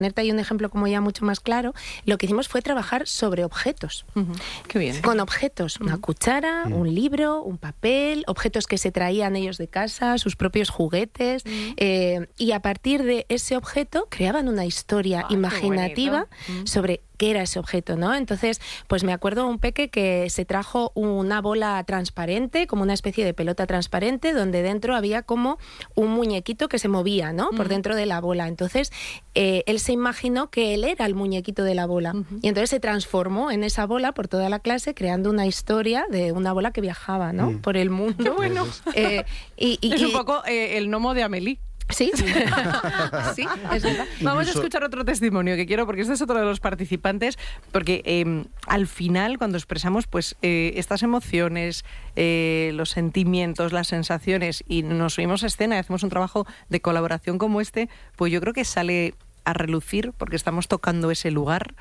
ponerte ahí un ejemplo como ya mucho más claro, lo que hicimos fue trabajar sobre objetos. Qué bien. Con objetos, una cuchara, un libro, un papel, objetos que se traían ellos de casa, sus propios juguetes, y a partir de ese objeto creaban una historia imaginativa sobre qué era ese objeto, ¿no? Entonces, pues me acuerdo un peque que se trajo una bola transparente, como una especie de pelota transparente, donde dentro había como un muñequito que se movía, ¿no? Por dentro de la bola. Entonces, él se imaginó que él era el muñequito de la bola. Y entonces se transformó en esa bola por toda la clase, creando una historia de una bola que viajaba, ¿no? Por el mundo. ¡Qué bueno! Es un poco el gnomo de Amélie. Sí, sí, es verdad. Vamos a escuchar otro testimonio que quiero, porque este es otro de los participantes, porque al final, cuando expresamos pues estas emociones, los sentimientos, las sensaciones, y nos subimos a escena y hacemos un trabajo de colaboración como este, pues yo creo que sale a relucir, porque estamos tocando ese lugar,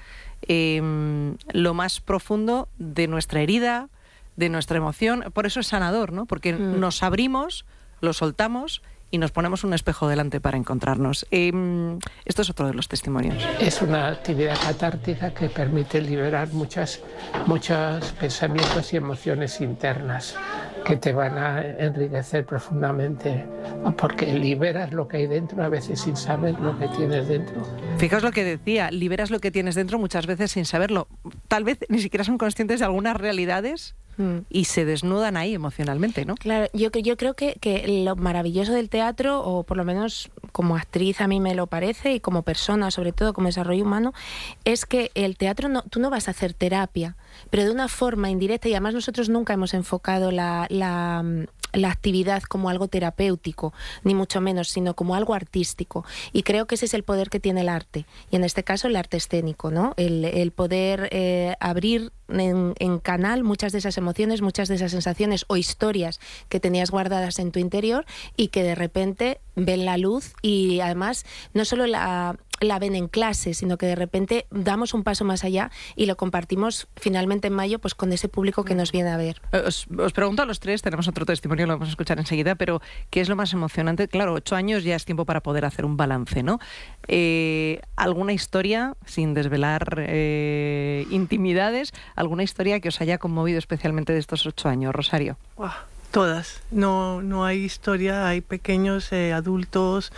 lo más profundo de nuestra herida, de nuestra emoción. Por eso es sanador, ¿no? Porque nos abrimos, lo soltamos y nos ponemos un espejo delante para encontrarnos. Esto es otro de los testimonios. Es una actividad catártica que permite liberar muchos pensamientos y emociones internas que te van a enriquecer profundamente, porque liberas lo que hay dentro a veces sin saber lo que tienes dentro. Fijaos lo que decía, liberas lo que tienes dentro muchas veces sin saberlo. Tal vez ni siquiera son conscientes de algunas realidades y se desnudan ahí emocionalmente, ¿no? Claro, yo creo que lo maravilloso del teatro, o por lo menos como actriz a mí me lo parece, y como persona, sobre todo como desarrollo humano, es que el teatro, tú no vas a hacer terapia, pero de una forma indirecta, y además nosotros nunca hemos enfocado la actividad como algo terapéutico, ni mucho menos, sino como algo artístico. Y creo que ese es el poder que tiene el arte, y en este caso el arte escénico, ¿no? El poder abrir en canal muchas de esas emociones, muchas de esas sensaciones o historias que tenías guardadas en tu interior y que de repente ven la luz, y además no solo la ven en clase, sino que de repente damos un paso más allá y lo compartimos finalmente en mayo pues con ese público que nos viene a ver. Os pregunto a los tres, tenemos otro testimonio, lo vamos a escuchar enseguida, pero ¿qué es lo más emocionante? Claro, 8 años ya es tiempo para poder hacer un balance, ¿no? ¿Alguna historia, sin desvelar intimidades, alguna historia que os haya conmovido especialmente de estos 8 años, Rosario? Todas, no hay historia, hay pequeños adultos,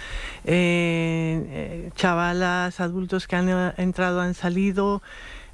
chavalas, adultos que han entrado, han salido.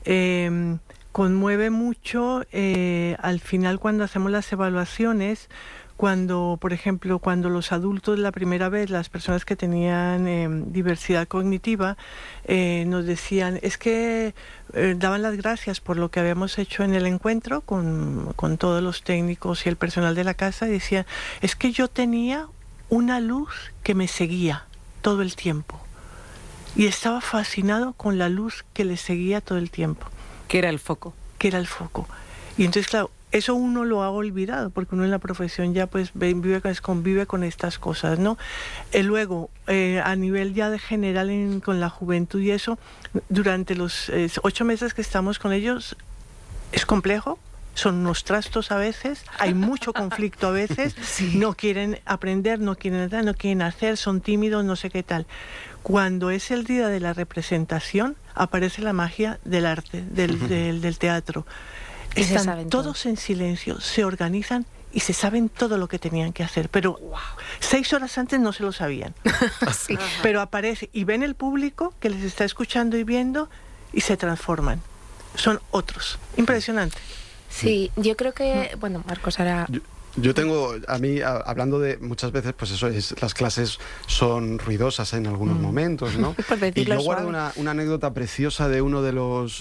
Conmueve mucho al final cuando hacemos las evaluaciones, por ejemplo, cuando los adultos la primera vez, las personas que tenían diversidad cognitiva, nos decían, es que daban las gracias por lo que habíamos hecho en el encuentro con todos los técnicos y el personal de la casa, y decían, es que yo tenía una luz que me seguía todo el tiempo, y estaba fascinado con la luz que le seguía todo el tiempo. ¿Qué era el foco? Que era el foco. Y entonces, claro, eso uno lo ha olvidado, porque uno en la profesión ya pues convive con estas cosas, ¿no? Luego, a nivel ya de general con la juventud y eso, durante los 8 meses que estamos con ellos, es complejo, son unos trastos a veces, hay mucho conflicto a veces, no quieren aprender, no quieren hacer, son tímidos, no sé qué tal. Cuando es el día de la representación, aparece la magia del arte, del teatro. Están todos en silencio, se organizan y se saben todo lo que tenían que hacer, pero 6 horas antes no se lo sabían. Pero aparece y ven el público que les está escuchando y viendo y se transforman. Son otros. Impresionante. Sí, yo creo que, bueno, Marcos hará... Yo tengo, a mí, hablando de muchas veces, pues eso es, las clases son ruidosas en algunos momentos, ¿no? Y yo guardo una anécdota preciosa de uno de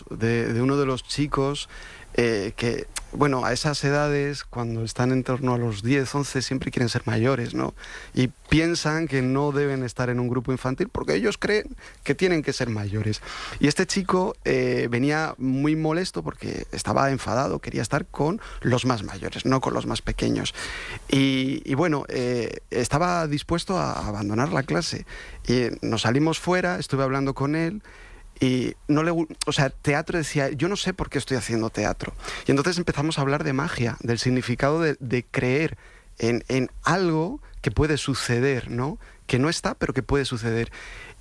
los chicos que, bueno, a esas edades, cuando están en torno a los 10, 11, siempre quieren ser mayores, ¿no? Y piensan que no deben estar en un grupo infantil porque ellos creen que tienen que ser mayores. Y este chico venía muy molesto porque estaba enfadado, quería estar con los más mayores, no con los más pequeños. Y bueno, estaba dispuesto a abandonar la clase. Y nos salimos fuera, estuve hablando con él. Y teatro, decía, yo no sé por qué estoy haciendo teatro. Y entonces empezamos a hablar de magia, del significado de creer en algo que puede suceder, ¿no? Que no está, pero que puede suceder.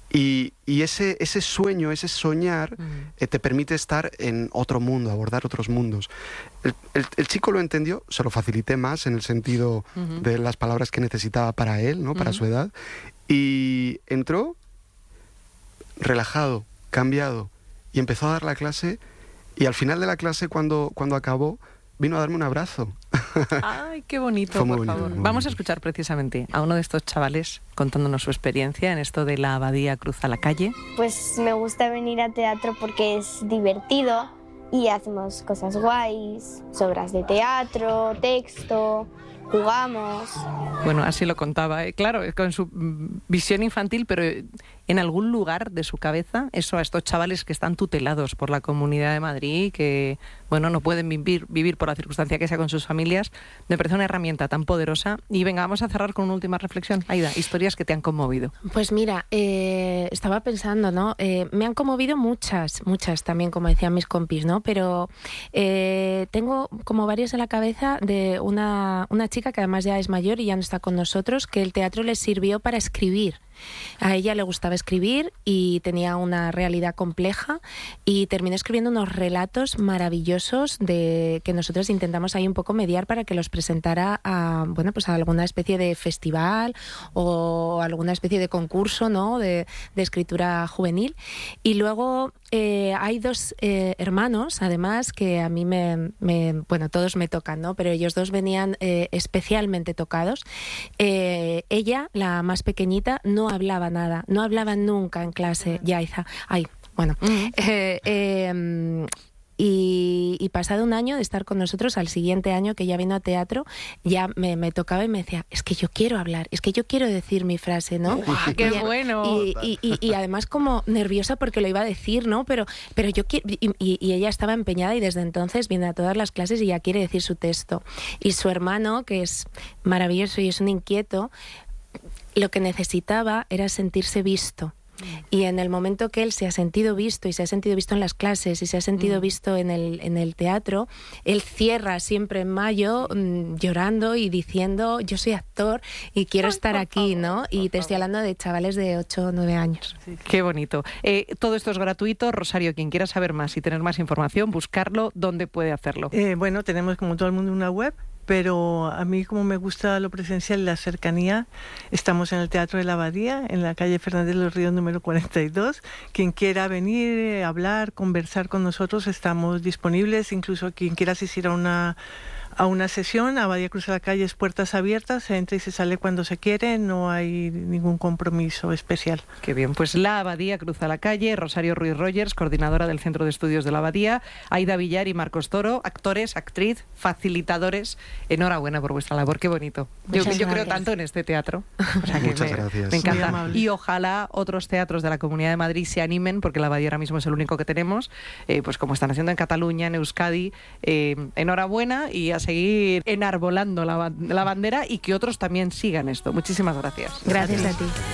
Y ese sueño, ese soñar, te permite estar en otro mundo, abordar otros mundos. El chico lo entendió, se lo facilité más en el sentido de las palabras que necesitaba para él, ¿no? Para su edad. Y entró relajado, cambiado, y empezó a dar la clase. Y al final de la clase, cuando acabó, vino a darme un abrazo. ¡Ay, qué bonito, Fue muy por bonito, favor! muy Vamos a bonito. escuchar precisamente a uno de estos chavales contándonos su experiencia en esto de la Abadía Cruza la Calle. Pues me gusta venir a teatro porque es divertido y hacemos cosas guays, obras de teatro, texto, jugamos. Bueno, así lo contaba, claro, con su visión infantil, pero en algún lugar de su cabeza, eso a estos chavales que están tutelados por la Comunidad de Madrid, que bueno, no pueden vivir por la circunstancia que sea con sus familias, me parece una herramienta tan poderosa. Y venga, vamos a cerrar con una última reflexión. Aida, historias que te han conmovido. Pues mira, estaba pensando, ¿no? Me han conmovido muchas también, como decían mis compis, ¿no? Pero tengo como varias en la cabeza de una chica que además ya es mayor y ya no está con nosotros, que el teatro le sirvió para escribir. A ella le gustaba escribir y tenía una realidad compleja y terminó escribiendo unos relatos maravillosos que nosotros intentamos ahí un poco mediar para que los presentara a alguna especie de festival o alguna especie de concurso, ¿no? de escritura juvenil. Y luego hay dos hermanos, además, que a mí todos me tocan, ¿no? Pero ellos dos venían especialmente tocados. Ella, la más pequeñita, no hablaba nada, no hablaba nunca en clase, Yaiza. Y pasado un año de estar con nosotros, al siguiente año que ya vino a teatro, ya me tocaba y me decía, es que yo quiero hablar, es que yo quiero decir mi frase, ¿no? ¡Qué bueno! Y además como nerviosa porque lo iba a decir, ¿no? Pero yo quiero... Y ella estaba empeñada y desde entonces viene a todas las clases y ya quiere decir su texto. Y su hermano, que es maravilloso y es un inquieto, lo que necesitaba era sentirse visto. Y en el momento que él se ha sentido visto y se ha sentido visto en las clases y se ha sentido visto en el teatro, él cierra siempre en mayo llorando y diciendo, yo soy actor y quiero estar aquí, ¿no? Y te estoy hablando de chavales de 8 o 9 años. Qué bonito. Todo esto es gratuito. Rosario, quien quiera saber más y tener más información, buscarlo, ¿dónde puede hacerlo? Bueno, tenemos como todo el mundo una web, pero a mí, como me gusta lo presencial y la cercanía, estamos en el Teatro de la Abadía, en la calle Fernández de los Ríos número 42. Quien quiera venir, hablar, conversar con nosotros, estamos disponibles. Incluso quien quiera asistir a una sesión, Abadía Cruza la Calle es puertas abiertas, se entra y se sale cuando se quiere, no hay ningún compromiso especial. Qué bien, pues la Abadía Cruza la Calle, Rosario Ruiz Rogers, coordinadora del Centro de Estudios de la Abadía, Aida Villar y Marcos Toro, actores, actriz, facilitadores. Enhorabuena por vuestra labor, qué bonito. Yo creo tanto en este teatro. O sea que muchas gracias. Me encanta. Y ojalá otros teatros de la Comunidad de Madrid se animen, porque la Abadía ahora mismo es el único que tenemos, pues como están haciendo en Cataluña, en Euskadi. Enhorabuena y a seguir enarbolando la bandera y que otros también sigan esto. Muchísimas gracias. Gracias a ti.